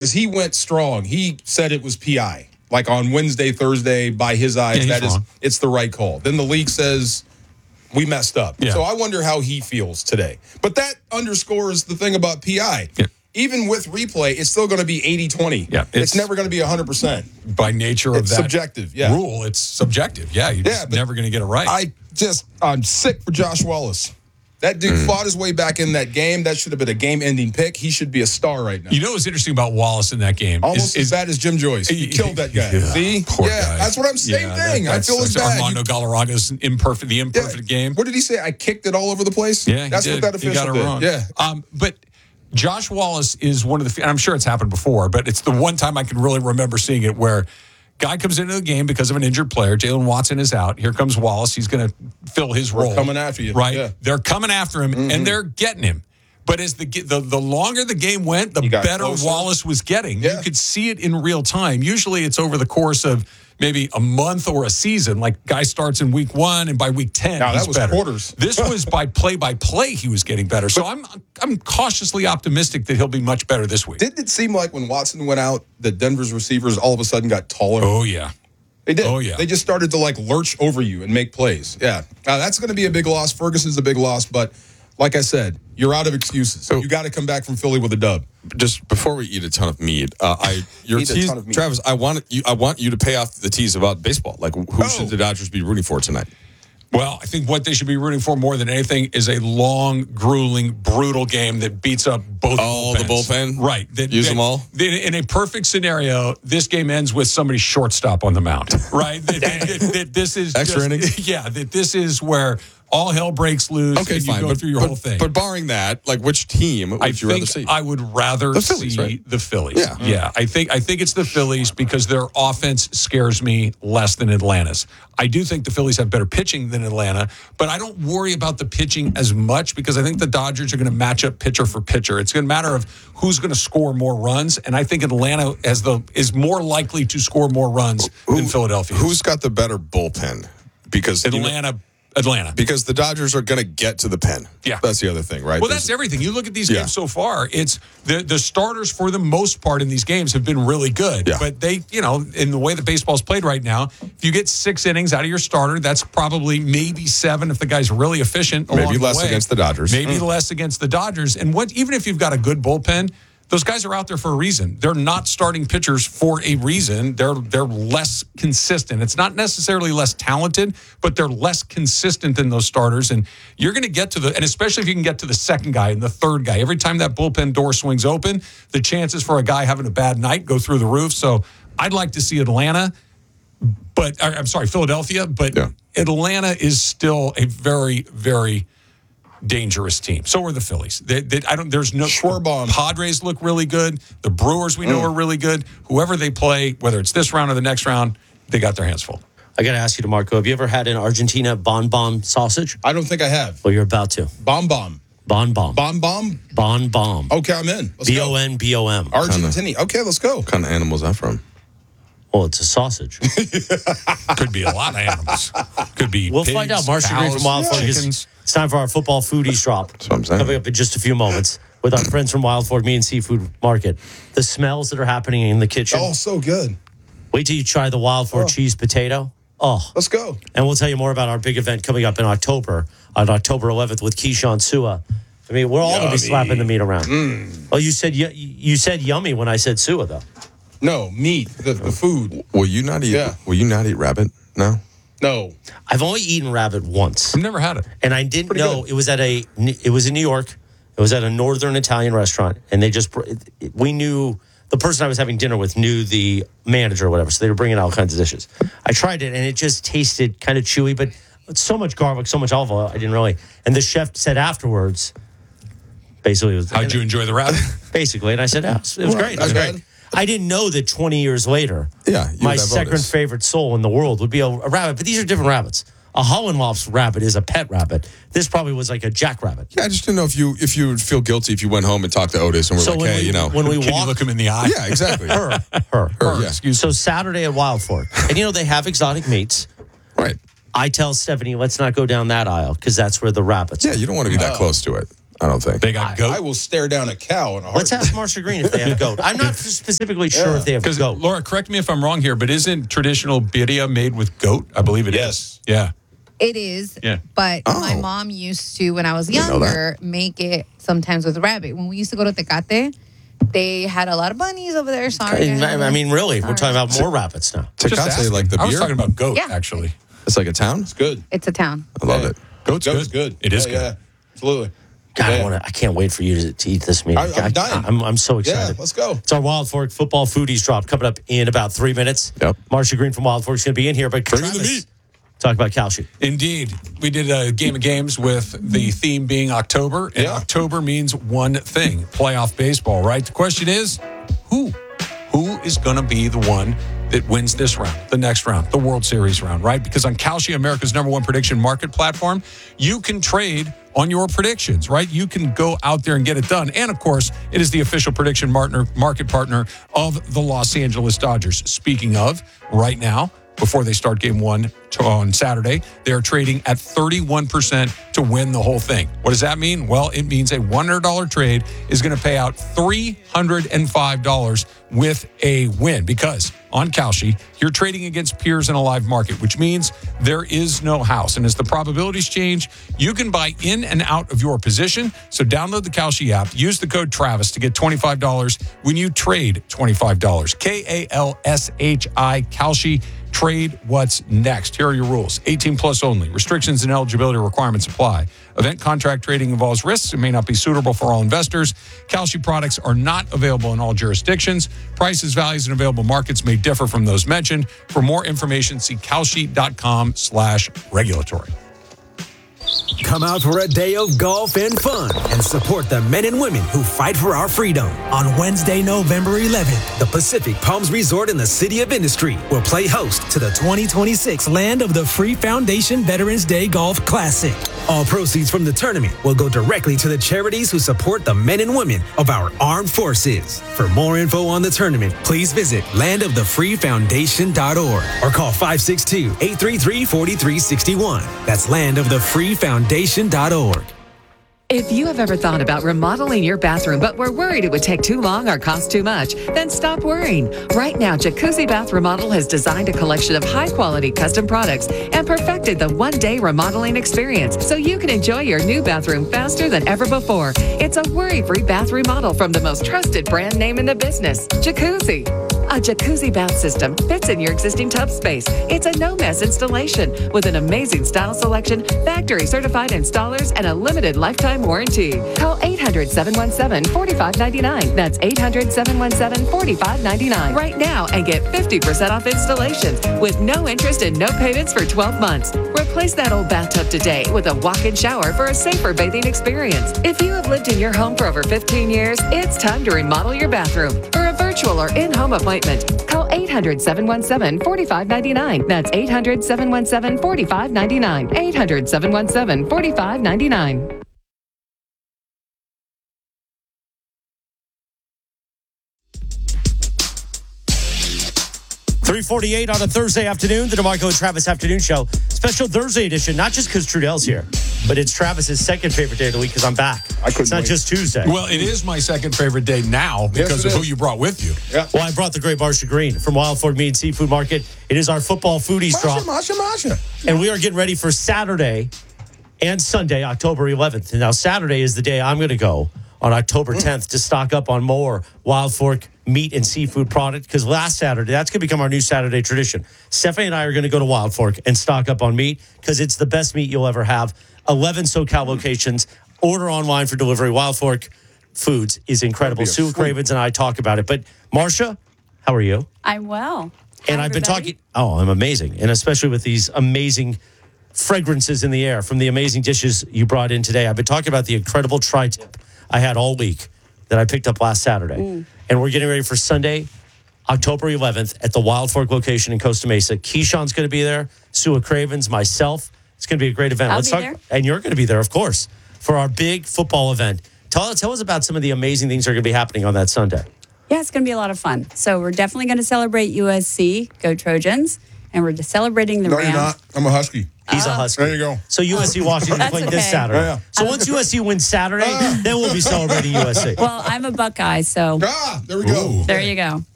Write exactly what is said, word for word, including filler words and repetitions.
because he went strong. He said it was P I. Like on Wednesday, Thursday, by his eyes, yeah, that is wrong. it's the right call. Then the league says we messed up. Yeah. So I wonder how he feels today. But that underscores the thing about P I. Yeah. Even with replay, it's still going to be eighty twenty. Yeah, it's, it's- never going to be one hundred percent. By nature of It's that subjective, yeah. rule, it's subjective. Yeah, you're Yeah, just but never going to get it right. I just, I'm sick for Josh Wallace. That dude Mm. fought his way back in that game. That should have been a game-ending pick. He should be a star right now. you know what's interesting about Wallace in that game? Almost is, as bad as Jim Joyce. He killed that guy. Yeah, See? poor yeah, guy. that's what I'm saying. Yeah, thing. that- I feel as that's bad. Armando You- Galarraga's imperfect, the yeah, imperfect game. What did he say? I kicked it all over the place? Yeah, he That's did. what that official he got it did. wrong. Yeah. Um, but Josh Wallace is one of the, and I'm sure it's happened before, but it's the one time I can really remember seeing it where guy comes into the game because of an injured player. Jalen Watson is out. Here comes Wallace. He's going to fill his We're role. coming after you. Right? Yeah. They're coming after him, Mm-hmm. and they're getting him. But as the, the the longer the game went, the He got better closer. Wallace was getting. Yeah. You could see it in real time. Usually it's over the course of maybe a month or a season. Like guy starts in week one, and by week ten, No, that he's was better. quarters. This was by play by play he was getting better. So I'm I'm cautiously optimistic that he'll be much better this week. Didn't it seem like when Watson went out that Denver's receivers all of a sudden got taller? Oh yeah. They did. Oh, yeah. They just started to like lurch over you and make plays. Yeah. Uh, that's going to be a big loss. Ferguson's a big loss, but like I said, you're out of excuses. So- you got to come back from Philly with a dub. Just before we eat a ton of meat, uh, I your Eat a tease, ton of meat. Travis. I want you. I want you to pay off the tease about baseball. Like, who Oh. should the Dodgers be rooting for tonight? Well, I think what they should be rooting for more than anything is a long, grueling, brutal game that beats up both Oh, the bullpens. bullpen? Right. That, Use that- them all? that in a perfect scenario, this game ends with somebody's shortstop on the mound. Right? that, that- that this is Extra just, innings? Yeah. That this is where all hell breaks loose. Okay, and you fine. go But, through your but, whole thing. but barring that, like, which team would I you rather think see? I would rather The Phillies, see right? the Phillies. Yeah. yeah. I think I think it's the Phillies because their offense scares me less than Atlanta's. I do think the Phillies have better pitching than Atlanta, but I don't worry about the pitching as much because I think the Dodgers are going to match up pitcher for pitcher. It's going to matter of who's going to score more runs, and I think Atlanta as the is more likely to score more runs than Philadelphia. Who's got the better bullpen? Because you know- Atlanta? Atlanta. because the Dodgers are going to get to the pen. Yeah. That's the other thing, right? Well, There's- that's everything. You look at these Yeah. games so far, it's the the starters for the most part in these games have been really good. Yeah. But they, you know, in the way that baseball's played right now, if you get six innings out of your starter, that's probably maybe seven if the guy's really efficient. Maybe along the less way. against the Dodgers. Maybe less against the Dodgers. And what even if you've got a good bullpen, those guys are out there for a reason. They're not starting pitchers for a reason. They're they're less consistent. It's not necessarily less talented, but they're less consistent than those starters. And you're going to get to the, and especially if you can get to the second guy and the third guy. Every time that bullpen door swings open, the chances for a guy having a bad night go through the roof. So I'd like to see Atlanta, but I'm sorry, Philadelphia, but Yeah. Atlanta is still a very, very dangerous team. So are the Phillies. They, they, I don't. There's no Schwarbaum. Padres look really good. The Brewers we know are really good. Whoever they play, whether it's this round or the next round, they got their hands full. I got to ask you, DeMarco, have you ever had an Argentina bon bon sausage? I don't think I have. Well, you're about to. Bomb bomb. Bon bon. Bomb bomb? Bon bon. Okay, I'm in. Let's B O go. N B O M. Argentina. Okay, let's go. What kind of animal is that from? Well, it's a sausage. Could be a lot of animals. Could be. We'll pigs, find out. Marcia Green cows, from Wild Fork. chickens. It's time for our football foodies drop. That's what I'm saying. Coming up in just a few moments with our friends from Wild Fork Meat and Seafood Market. The smells that are happening in the kitchen. Oh, so good. Wait till you try the Wild Fork Oh. cheese potato. Oh. Let's go. And we'll tell you more about our big event coming up in October, on October eleventh with Keyshawn Sua. I mean, we're all going to be slapping the meat around. Mm. Oh, you said you, you said yummy when I said Sua, though. No, meat, the, the food. Will you not eat? Yeah. Will you not eat rabbit? No. No. I've only eaten rabbit once, I've never had it. and I didn't Pretty know good. it was at a. It was in New York. It was at a northern Italian restaurant, and they just we knew the person I was having dinner with knew the manager or whatever, so they were bringing out all kinds of dishes. I tried it, and it just tasted kind of chewy, but so much garlic, so much olive oil, I didn't really. And the chef said afterwards, basically, it was How'd you enjoy the rabbit? basically, and I said, yeah, it was, it was Well, great. It was not bad. great. I didn't know that twenty years later, Yeah, you my would have second Otis. favorite soul in the world would be a, a rabbit. But these are different rabbits. A Hollenwolf's rabbit is a pet rabbit. This probably was like a jackrabbit. Yeah, I just didn't know if you if you would feel guilty if you went home and talked to Otis and were So like, when hey, we, you know, when we Can you walk, look him in the eye? yeah, exactly. her, her, Her, yeah. Excuse So Saturday at Wild Fork, and you know they have exotic meats. Right. I tell Stephanie, let's not go down that aisle because that's where the rabbits. Yeah, are. you don't want to be that close to it. I don't think. They got goat. I will stare down a cow in a Let's heartbeat. ask Marsha Green if they have goat. I'm not specifically sure Yeah. if they have Because goat. Laura, correct me if I'm wrong here, but isn't traditional birria made with goat? I believe it is. Yes. Yeah. It is, Yeah. but Oh. my mom used to, when I was Didn't know that. younger, make it sometimes with rabbit. When we used to go to Tecate, they had a lot of bunnies over there. Sorry. I, I mean, really, we're talking about more rabbits now. Just Tecate, asking. like the I was beer? talking about goat, Yeah. actually. It's like a town? It's good. It's a town. I love Yeah. it. Goat's Goat's good. good. It is yeah, good. Yeah, absolutely. God, I, Yeah. wanna, I can't wait for you to, to eat this meat. I- I'm dying. I'm, I'm so Yeah, excited. let's go. It's our Wild Fork Football Foodies Drop coming up in about three minutes. Yep. Marcia Green from Wild Fork is going to be in here. But Bring in the Travis, meat. talk about Kalshi. Indeed. We did a game of games with the theme being October, and Yeah. October means one thing, playoff baseball, right? The question is, who? Who is going to be the one that wins this round, the next round, the World Series round, right? Because on Kalshi, America's number one prediction market platform, you can trade on your predictions, right? You can go out there and get it done. And of course, it is the official prediction partner, market partner of the Los Angeles Dodgers. Speaking of, right now, before they start game one to, on Saturday, they're trading at thirty-one percent to win the whole thing. What does that mean? Well, it means a one hundred dollars trade is going to pay out three hundred five dollars with a win, because on Kalshi, you're trading against peers in a live market, which means there is no house. And as the probabilities change, you can buy in and out of your position. So download the Kalshi app, use the code Travis to get twenty-five dollars when you trade twenty-five dollars. K A L S H I, Kalshi. Trade what's next. Here are your rules. eighteen plus only. Restrictions and eligibility requirements apply. Event contract trading involves risks and may not be suitable for all investors. Kalshi products are not available in all jurisdictions. Prices, values, and available markets may differ from those mentioned. For more information, see kalshi.com slash regulatory. Come out for a day of golf and fun and support the men and women who fight for our freedom. On Wednesday, November eleventh, the Pacific Palms Resort in the City of Industry will play host to the twenty twenty-six Land of the Free Foundation Veterans Day Golf Classic. All proceeds from the tournament will go directly to the charities who support the men and women of our armed forces. For more info on the tournament, please visit land of the free foundation dot org or call five six two, eight three three, four three six one. That's land of the free foundation dot org. If you have ever thought about remodeling your bathroom but were worried it would take too long or cost too much, then stop worrying. Right now, Jacuzzi Bath Remodel has designed a collection of high-quality custom products and perfected the one-day remodeling experience so you can enjoy your new bathroom faster than ever before. It's a worry-free bath remodel from the most trusted brand name in the business, Jacuzzi. A jacuzzi bath system fits in your existing tub space. It's a no-mess installation with an amazing style selection, factory-certified installers, and a limited lifetime warranty. Call eight hundred, seven one seven, four five nine nine. That's eight hundred, seven one seven, four five nine nine right now and get fifty percent off installations with no interest and no payments for twelve months. Replace that old bathtub today with a walk-in shower for a safer bathing experience. If you have lived in your home for over fifteen years, it's time to remodel your bathroom. For a virtual or in-home appointment, call eight hundred, seven one seven, four five nine nine. That's eight hundred, seven one seven, four five nine nine. eight hundred, seven one seven, four five nine nine. three forty-eight on a Thursday afternoon, the DeMarco and Travis Afternoon Show. Special Thursday edition, not just because Trudell's here, but it's Travis's second favorite day of the week because I'm back. I couldn't It's not wait. just Tuesday. Well, it is my second favorite day now because it of who is. you brought with you. Yeah. Well, I brought the great Marsha Green from Wild Fork Meat and Seafood Market. It is our football foodies drop, Masha, Masha, Masha. and we are getting ready for Saturday and Sunday, October eleventh. And now Saturday is the day I'm going to go on October tenth to stock up on more Wild Fork meat and seafood product, because last Saturday, that's going to become our new Saturday tradition. Stephanie and I are going to go to Wild Fork and stock up on meat because it's the best meat you'll ever have. eleven SoCal locations. Order online for delivery. Wild Fork Foods is incredible. That'd be a Sue treat. Cravens and I talk about it. But Marsha, how are you? I'm well. And Hi, I've been everybody. talking. Oh, I'm amazing. And especially with these amazing fragrances in the air from the amazing dishes you brought in today. I've been talking about the incredible tri-tip I had all week that I picked up last Saturday. Mm. And we're getting ready for Sunday, October eleventh at the Wild Fork location in Costa Mesa. Keyshawn's going to be there. Sue Cravens, myself. It's going to be a great event. I'll Let's be talk. there. And you're going to be there, of course, for our big football event. Tell, tell us about some of the amazing things that are going to be happening on that Sunday. Yeah, it's going to be a lot of fun. So we're definitely going to celebrate U S C, go Trojans, and we're celebrating the No, Rams. you're not. I'm a Husky. He's a Husker. There you go. So U S C Washington That's playing this okay. Saturday. Yeah, yeah. So once U S C wins Saturday, then we'll be celebrating U S C. Well, I'm a Buckeye, so Ah, there we go. there you go.